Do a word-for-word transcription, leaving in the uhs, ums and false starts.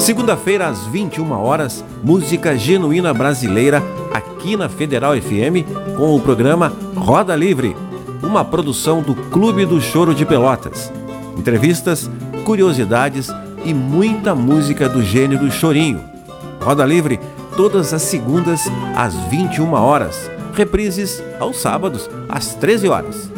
Segunda-feira, às vinte e uma horas, música genuína brasileira aqui na Federal F M com o programa Roda Livre, uma produção do Clube do Choro de Pelotas. Entrevistas, curiosidades e muita música do gênero chorinho. Roda Livre todas as segundas às vinte e uma horas. Reprises aos sábados às treze horas.